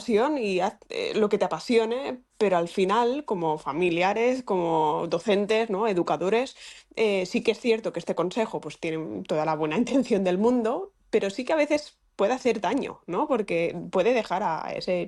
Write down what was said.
pasión y haz lo que te apasione, pero al final, como familiares, como docentes, ¿no? Educadores, sí que es cierto que este consejo pues tiene toda la buena intención del mundo, pero sí que a veces puede hacer daño, ¿no? Porque puede dejar a ese